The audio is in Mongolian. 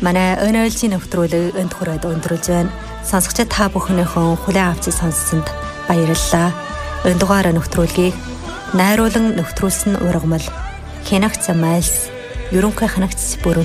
Манай өнөө өглөөний нэвтрүүлэг энд хүрээд өндөрлж байна. Сонсогчид та бүхнийхөө хүлээн авчиг сонссонд баярлалаа. Энэ дугаараа нэвтрүүлгийг найруулан нэвтрүүлсэн ургамал Хянагч Майлс, ерөнхий хянагч